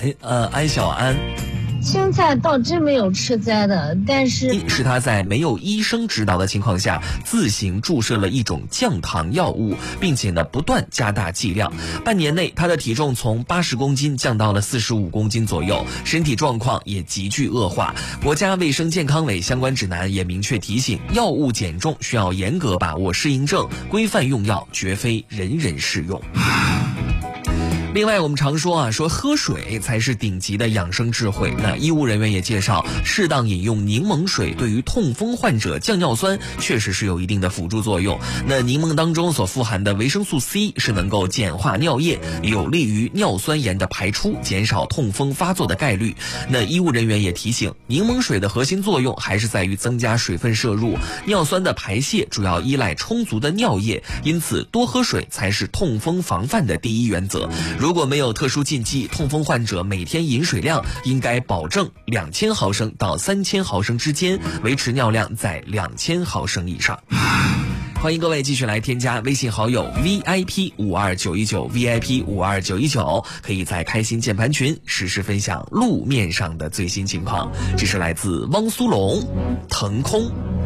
安小安。 青菜倒真没有吃灾的，但是他在没有医生指导的情况下自行注射了一种降糖药物，并且呢不断加大剂量。半年内他的体重从80公斤降到了45公斤左右，身体状况也急剧恶化。国家卫生健康委相关指南也明确提醒，药物减重需要严格把握适应症，规范用药，绝非人人适用。另外我们常说说喝水才是顶级的养生智慧。那医务人员也介绍，适当饮用柠檬水对于痛风患者降尿酸确实是有一定的辅助作用。那柠檬当中所富含的维生素 C 是能够简化尿液，有利于尿酸盐的排出，减少痛风发作的概率。那医务人员也提醒，柠檬水的核心作用还是在于增加水分摄入，尿酸的排泄主要依赖充足的尿液，因此多喝水才是痛风防范的第一原则。如果没有特殊禁忌，痛风患者每天饮水量应该保证2000毫升到3000毫升之间，维持尿量在2000毫升以上。欢迎各位继续来添加微信好友 VIP52919 VIP52919， 可以在开心键盘群实时分享路面上的最新情况。这是来自汪苏泷腾空。